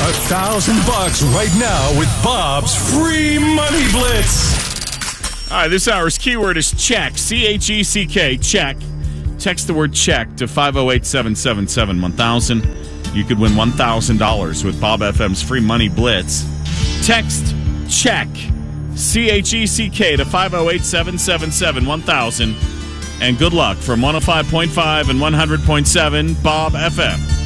$1,000 right now with Bob's free money blitz. All right, this hour's keyword is check. C-H-E-C-K, check. Text the word check to 508-777-1000. You could win $1,000 with Bob FM's free money blitz. Text check. C-H-E-C-K to 508-777-1000. And good luck from 105.5 and 100.7 Bob FM.